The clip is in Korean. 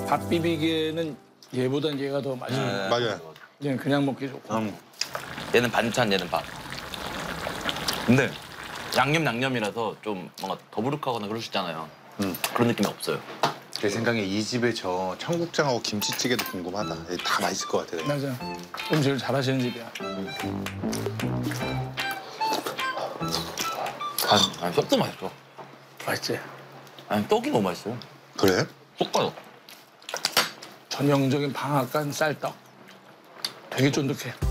밥 비비기에는 얘보단 얘가 더 맛있는 거. 맞아요. 얘는 그냥 먹기 좋고. 얘는 반찬, 얘는 밥. 근데 양념이라서 좀 뭔가 더부룩하거나 그럴 수 있잖아요. 그런 느낌이 없어요. 제 생각에 이 집의 저 청국장하고 김치찌개도 궁금하다. 다 맛있을 것 같아. 맞아. 음식을 잘하시는 집이야. 아니, 떡도 맛있어. 맛있지? 아니, 떡이 너무 맛있어요. 그래? 떡과요. 전형적인 방앗간 쌀떡. 되게 쫀득해.